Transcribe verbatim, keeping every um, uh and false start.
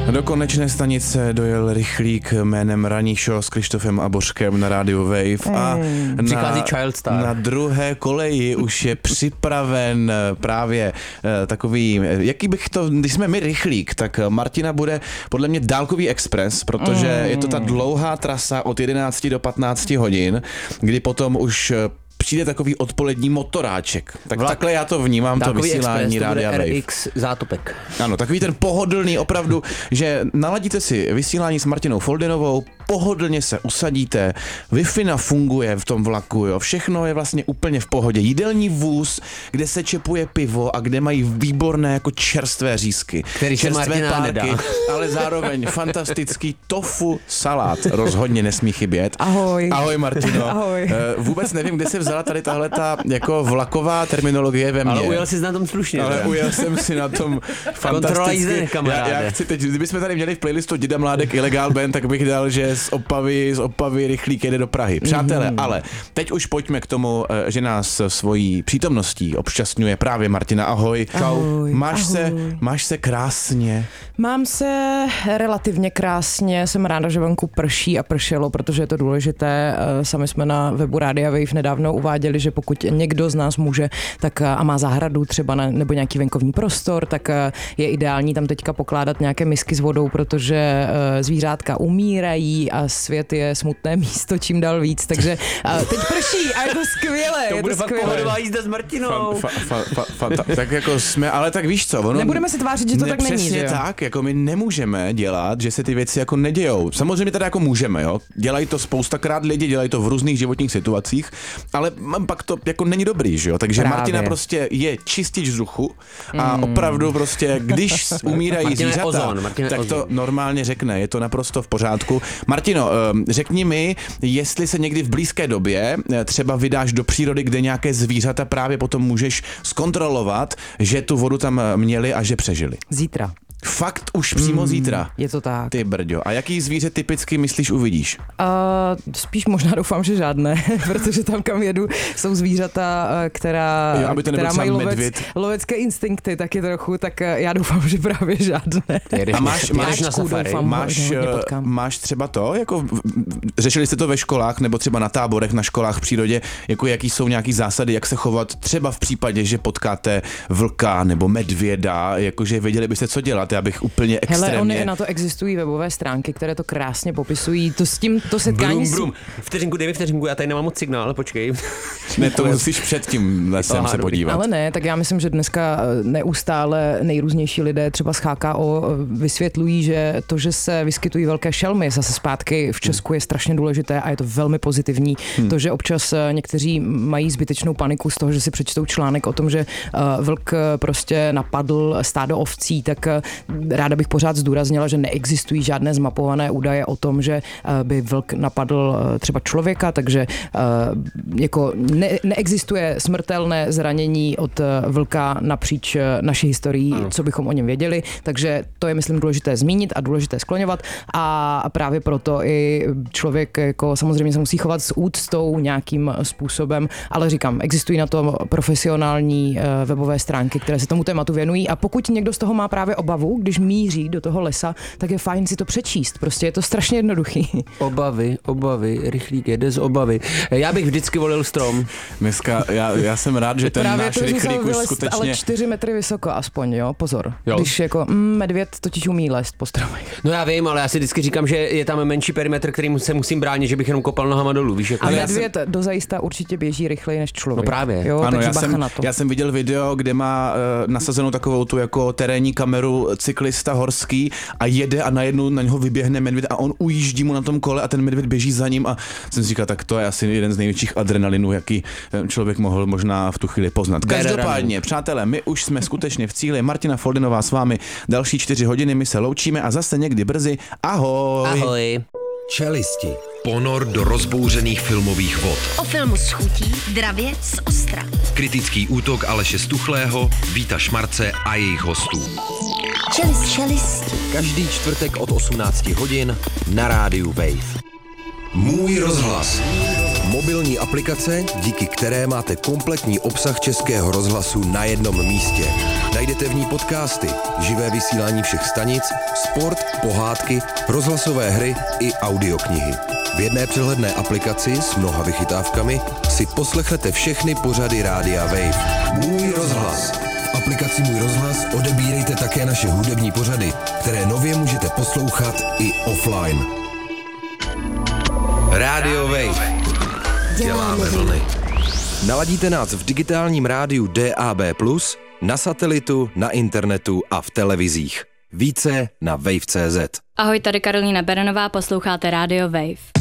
Do konečné stanice dojel rychlík jménem Ranní show s Krištofem a Bořkem na rádiu Wave a Přichází na, Childstar. na druhé koleji už je připraven právě uh, takový, jaký bych to, když jsme my rychlík, tak Martina bude podle mě dálkový expres, protože mm. je to ta dlouhá trasa od jedenácti do patnácti hodin, kdy potom už přijde takový odpolední motoráček. Tak Vlak. Takhle já to vnímám, to vysílání Rádia Wave. R X zátopek. Ano, takový ten pohodlný opravdu, že naladíte si vysílání s Martinou Foldinovou, pohodlně se usadíte, Wi-Fi funguje v tom vlaku, jo, všechno je vlastně úplně v pohodě. Jídelní vůz, kde se čepuje pivo a kde mají výborné jako čerstvé řízky. Který se Martina nedá. Ale zároveň fantastický tofu salát rozhodně nesmí chybět. Ahoj. Ahoj Martino. Ahoj. Vůbec nevím, kde se vzala tady tahle ta jako vlaková terminologie ve mně. Ale ujel jsi na tom slušně. Ale ujel jsem si na tom fantasticky. Já, já chci teď, kdybychom tady měli v playlistu Děda Mládek Ilegál Band, tak bych dal, že z Opavy, z Opavy rychlík jede do Prahy. Přátelé, mm-hmm. ale teď už pojďme k tomu, že nás svojí přítomností obšťastňuje právě Martina. Ahoj. Ahoj. Máš, ahoj. Se, máš se krásně. Mám se relativně krásně, jsem ráda, že venku prší a pršelo, protože je to důležité. Sami jsme na webu Rádia Wave nedávno uváděli, že pokud někdo z nás může tak a má zahradu třeba na, nebo nějaký venkovní prostor, tak je ideální tam teďka pokládat nějaké misky s vodou, protože zvířátka umírají a svět je smutné místo čím dál víc, takže teď prší a je to skvělé. To je bude to fakt skvělé. pohodová jízda s Martinou. Fa, fa, fa, fa, fa, tak jako jsme, ale tak víš co, ono, nebudeme si tvářit, že to tak není, přesně že jo? tak, jako my nemůžeme dělat, že se ty věci jako nedějou. Samozřejmě teda jako můžeme, jo. Dělají to spoustakrát lidi, dělají to v různých životních situacích, ale pak to jako není dobrý, že jo. Takže Právě. Martina prostě je čistič vzduchu a mm. opravdu prostě, když umírají Martina zvířata, ozon, tak ozon. to normálně řekne, je to naprosto v pořádku. Martino, řekni mi, jestli se někdy v blízké době třeba vydáš do přírody, kde nějaké zvířata právě potom můžeš zkontrolovat, že tu vodu tam měli a že přežili. Zítra. Fakt už přímo mm, zítra. Je to tak. Ty brďo. A jaký zvíře typicky myslíš uvidíš? Uh, spíš možná doufám, že žádné, protože tam, kam jedu, jsou zvířata, která, jo, aby to která mají lovec, lovecké instinkty taky trochu, tak já doufám, že právě žádné. A máš, máš, na safari. Doufám, máš, máš třeba to, jako řešili jste to ve školách nebo třeba na táborech na školách v přírodě, jako jaký jsou nějaký zásady, jak se chovat třeba v případě, že potkáte vlka nebo medvěda, jakože věděli byste, co dělat. Já bych úplně extrémně... Hele, ony na to existují webové stránky, které to krásně popisují. To s tím, to setkání... Brum, brum. Vteřinku, dej mi vteřinku, já tady nemám moc signál, počkej. Ne, to musíš před tím lesem Aha, se podívat. Ale ne, tak já myslím, že dneska neustále nejrůznější lidé třeba z H K O vysvětlují, že to, že se vyskytují velké šelmy zase zpátky v Česku je strašně důležité a je to velmi pozitivní. Hmm. To, že občas někteří mají zbytečnou paniku z toho, že si přečtou článek o tom, že vlk prostě napadl stádo ovcí, tak ráda bych pořád zdůraznila, že neexistují žádné zmapované údaje o tom, že by vlk napadl třeba člověka, takže jako ne, neexistuje smrtelné zranění od vlka napříč naší historií, ano. Co bychom o něm věděli, takže to je, myslím, důležité zmínit a důležité skloňovat a právě proto i člověk jako samozřejmě se musí chovat s úctou nějakým způsobem, ale říkám, existují na to profesionální webové stránky, které se tomu tématu věnují a pokud někdo z toho má právě obavu, když míří do toho lesa, tak je fajn si to přečíst. Prostě je to strašně jednoduchý. Obavy, obavy, rychlík jede z obavy. Já bych vždycky volil strom. Dneska, já, já jsem rád, že ten právě náš to, rychlík už vylest, skutečně... ale čtyři metry vysoko aspoň, jo, pozor. Jo. Když jako mm, medvěd totiž umí lézt po stromech. No já vím, ale já si vždycky říkám, že je tam menší perimetr, kterým se musím bránit, že bych jenom kopal nohama dolů, víš? Jako a já medvěd jsem... dozajista určitě běží rychleji než člověk. No právě. Jo, ano, takže já bacha jsem, na to. já jsem viděl video, kde má uh, nasazenou takovou tu jako terénní kameru cyklista horský a jede a najednou na něho vyběhne medvěd a on ujíždí mu na tom kole a ten medvěd běží za ním a jsem si říkal, tak to je asi jeden z největších adrenalinů, jaký člověk mohl možná v tu chvíli poznat. Každopádně, přátelé, my už jsme skutečně v cíli. Martina Foldinová s vámi další čtyři hodiny, my se loučíme a zase někdy brzy. Ahoj! Ahoj! Čelisti. Ponor do rozbouřených filmových vod. O filmu s chutí, dravě z ostra. Kritický útok Aleše Stuchlého, Víta Šmarce a jejich hostů. Čelist, čelisti. Každý čtvrtek od osmnácti hodin na rádiu Wave. Můj rozhlas. Mobilní aplikace, díky které máte kompletní obsah Českého rozhlasu na jednom místě. Najdete v ní podcasty, živé vysílání všech stanic, sport, pohádky, rozhlasové hry i audioknihy. V jedné přehledné aplikaci s mnoha vychytávkami si poslechnete všechny pořady Rádia Wave. Můj rozhlas. V aplikaci Můj rozhlas odebírejte také naše hudební pořady, které nově můžete poslouchat i offline. Rádio Wave. Děláme vlny. Naladíte nás v digitálním rádiu D A B plus, na satelitu, na internetu a v televizích. Více na wave tečka cé zet. Ahoj, tady Karolína Beranová, posloucháte Rádio Wave.